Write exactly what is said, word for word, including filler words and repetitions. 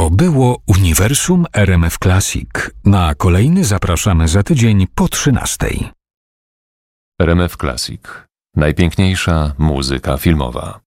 To było Uniwersum R M F Classic. Na kolejny zapraszamy za tydzień po trzynastej. R M F Classic. Najpiękniejsza muzyka filmowa.